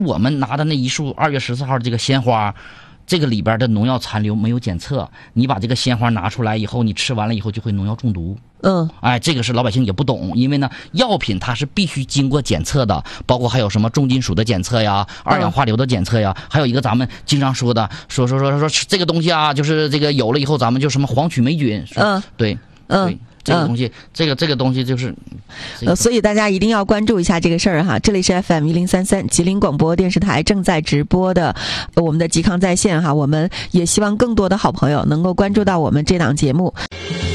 我们拿的那一束2月14号的这个鲜花，这个里边的农药残留没有检测，你把这个鲜花拿出来以后，你吃完了以后就会农药中毒。这个是老百姓也不懂，因为呢，药品它是必须经过检测的，包括还有什么重金属的检测呀、二氧化硫的检测呀，还有一个咱们经常说的，说这个东西啊，就是这个有了以后，咱们就什么黄曲霉菌，对。这个东西，这个东西就是， 所以大家一定要关注一下这个事儿哈。这里是 FM1033吉林广播电视台正在直播的我们的嵇康在线哈，我们也希望更多的好朋友能够关注到我们这档节目。